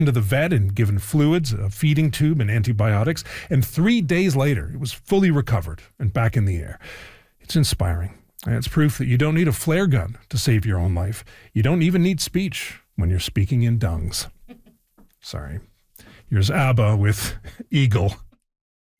to the vet and given fluids, a feeding tube, and antibiotics. And 3 days later, it was fully recovered and back in the air. It's inspiring. And it's proof that you don't need a flare gun to save your own life. You don't even need speech when you're speaking in tongues. Sorry. Here's ABBA with Eagle.